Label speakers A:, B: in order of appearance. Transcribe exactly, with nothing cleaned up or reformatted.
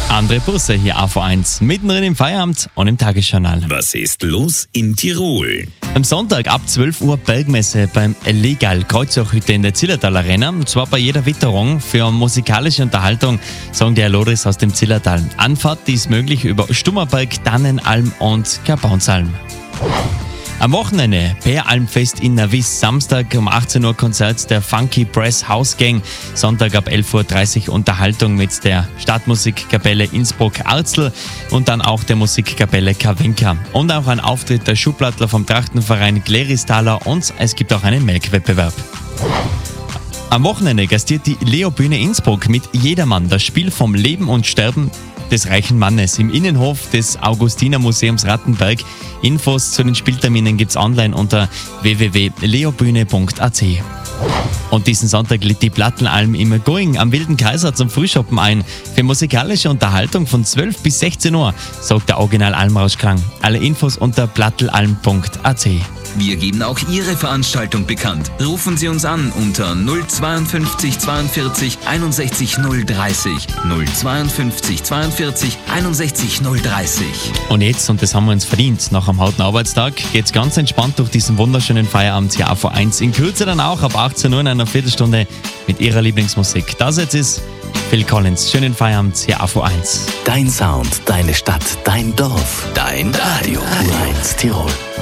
A: André Busse hier A V eins, mittendrin im Feierabend und im Tagesjournal.
B: Was ist los in Tirol?
A: Am Sonntag ab zwölf Uhr Bergmesse beim Legal Kreuzauchhütte in der Zillertal Arena. Und zwar bei jeder Witterung für musikalische Unterhaltung, sagen die Loris aus dem Zillertal. Anfahrt die ist möglich über Stummerberg, Dannenalm und Karbaunsalm. Am Wochenende Per-Almfest in Navis, Samstag um achtzehn Uhr Konzert der Funky Brass House Gang, Sonntag ab elf Uhr dreißig Unterhaltung mit der Stadtmusikkapelle Innsbruck-Arzl und dann auch der Musikkapelle Kavenka. Und auch ein Auftritt der Schublattler vom Trachtenverein Gleristaler und es gibt auch einen Melkwettbewerb. Am Wochenende gastiert die Leo-Bühne Innsbruck mit Jedermann, das Spiel vom Leben und Sterben des reichen Mannes im Innenhof des Augustiner-Museums Rattenberg. Infos zu den Spielterminen gibt's online unter w w w punkt leobühne punkt a c. Und diesen Sonntag lädt die Plattelalm im Going am Wilden Kaiser zum Frühschoppen ein. Für musikalische Unterhaltung von zwölf bis sechzehn Uhr, sagt der Original Almrauschklang. Alle Infos unter plattelalm punkt a c.
C: Wir geben auch Ihre Veranstaltung bekannt. Rufen Sie uns an unter null zweiundfünfzig zweiundvierzig einundsechzig null dreißig. null zweiundfünfzig zweiundvierzig einundsechzig null dreißig.
A: Und jetzt, und das haben wir uns verdient, nach einem harten Arbeitstag geht's ganz entspannt durch diesen wunderschönen Feierabend hier A V eins. In Kürze dann auch ab achtzehn Uhr in einer Viertelstunde mit Ihrer Lieblingsmusik. Das jetzt ist Phil Collins. Schönen Feierabend hier A V eins.
B: Dein Sound, deine Stadt, dein Dorf, dein Radio. A V eins Tirol.